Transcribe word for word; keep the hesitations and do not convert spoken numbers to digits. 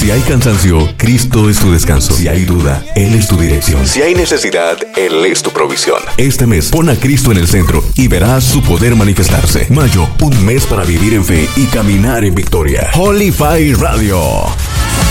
Si hay cansancio, Cristo es tu descanso. Si hay duda, Él es tu dirección. Si hay necesidad, Él es tu provisión. Este mes, pon a Cristo en el centro y verás su poder manifestarse. Mayo, un mes para vivir en fe y caminar en victoria. Holy Fire Radio.